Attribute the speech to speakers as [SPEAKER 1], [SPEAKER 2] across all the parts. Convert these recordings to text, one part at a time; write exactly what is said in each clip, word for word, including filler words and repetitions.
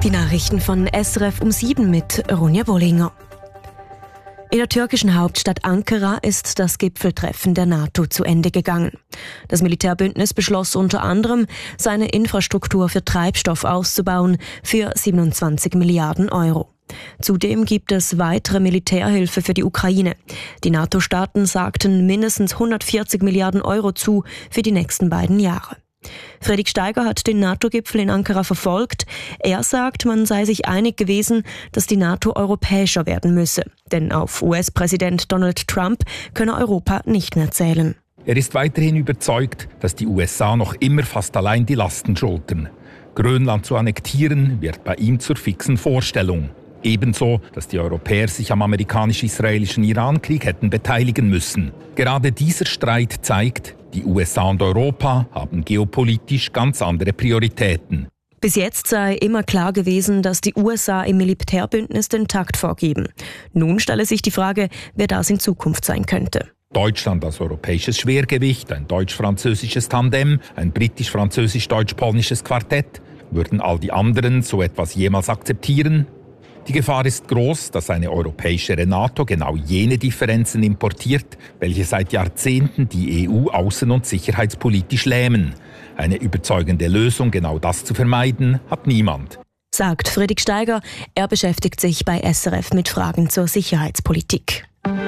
[SPEAKER 1] Die Nachrichten von S R F um sieben mit Ronja Bollinger. In der türkischen Hauptstadt Ankara ist das Gipfeltreffen der NATO zu Ende gegangen. Das Militärbündnis beschloss unter anderem, seine Infrastruktur für Treibstoff auszubauen für siebenundzwanzig Milliarden Euro. Zudem gibt es weitere Militärhilfe für die Ukraine. Die NATO-Staaten sagten mindestens hundertvierzig Milliarden Euro zu für die nächsten beiden Jahre. Fredrik Steiger hat den NATO-Gipfel in Ankara verfolgt. Er sagt, man sei sich einig gewesen, dass die NATO europäischer werden müsse. Denn auf U S-Präsident Donald Trump könne Europa nicht mehr zählen.
[SPEAKER 2] Er ist weiterhin überzeugt, dass die U S A noch immer fast allein die Lasten schultern. Grönland zu annektieren, wird bei ihm zur fixen Vorstellung. Ebenso, dass die Europäer sich am amerikanisch-israelischen Irankrieg hätten beteiligen müssen. Gerade dieser Streit zeigt, die U S A und Europa haben geopolitisch ganz andere Prioritäten.
[SPEAKER 1] Bis jetzt sei immer klar gewesen, dass die U S A im Militärbündnis den Takt vorgeben. Nun stelle sich die Frage, wer das in Zukunft sein könnte.
[SPEAKER 2] Deutschland als europäisches Schwergewicht, ein deutsch-französisches Tandem, ein britisch-französisch-deutsch-polnisches Quartett. Würden all die anderen so etwas jemals akzeptieren? Die Gefahr ist groß, dass eine europäische NATO genau jene Differenzen importiert, welche seit Jahrzehnten die E U außen- und sicherheitspolitisch lähmen. Eine überzeugende Lösung, genau das zu vermeiden, hat niemand.
[SPEAKER 1] Sagt Fredrik Steiger. Er beschäftigt sich bei S R F mit Fragen zur Sicherheitspolitik.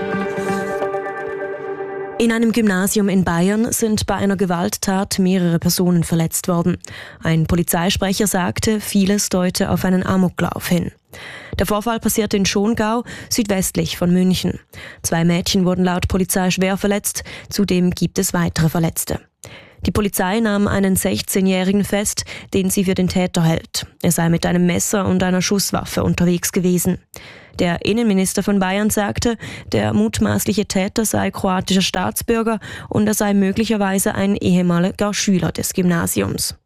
[SPEAKER 1] In einem Gymnasium in Bayern sind bei einer Gewalttat mehrere Personen verletzt worden. Ein Polizeisprecher sagte, vieles deute auf einen Amoklauf hin. Der Vorfall passierte in Schongau, südwestlich von München. Zwei Mädchen wurden laut Polizei schwer verletzt, zudem gibt es weitere Verletzte. Die Polizei nahm einen sechzehnjährigen fest, den sie für den Täter hält. Er sei mit einem Messer und einer Schusswaffe unterwegs gewesen. Der Innenminister von Bayern sagte, der mutmaßliche Täter sei kroatischer Staatsbürger und er sei möglicherweise ein ehemaliger Schüler des Gymnasiums.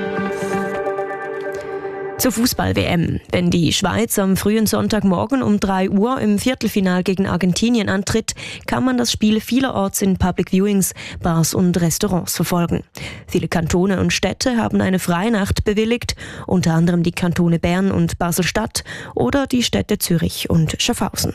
[SPEAKER 1] Zur Fußball-W M. Wenn die Schweiz am frühen Sonntagmorgen um drei Uhr im Viertelfinal gegen Argentinien antritt, kann man das Spiel vielerorts in Public Viewings, Bars und Restaurants verfolgen. Viele Kantone und Städte haben eine Freinacht bewilligt, unter anderem die Kantone Bern und Basel-Stadt oder die Städte Zürich und Schaffhausen.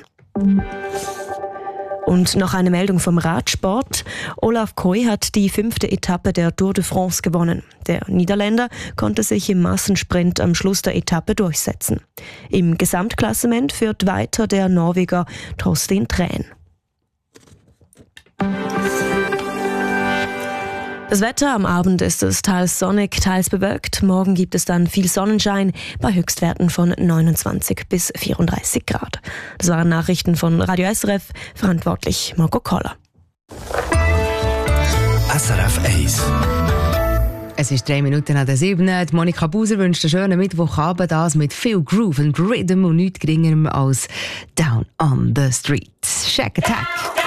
[SPEAKER 1] Und noch eine Meldung vom Radsport. Olaf Koy hat die fünfte Etappe der Tour de France gewonnen. Der Niederländer konnte sich im Massensprint am Schluss der Etappe durchsetzen. Im Gesamtklassement führt weiter der Norweger Torstein Træn. Das Wetter am Abend ist es teils sonnig, teils bewölkt. Morgen gibt es dann viel Sonnenschein bei Höchstwerten von neunundzwanzig bis vierunddreißig Grad. Das waren Nachrichten von Radio S R F, verantwortlich Marco Koller.
[SPEAKER 3] S R F eins.
[SPEAKER 4] Es ist drei Minuten nach der sieben. Monika Buser wünscht einen schönen Mittwochabend, das mit viel Groove und Rhythm und nichts geringerem als Down on the Street. Shack Attack.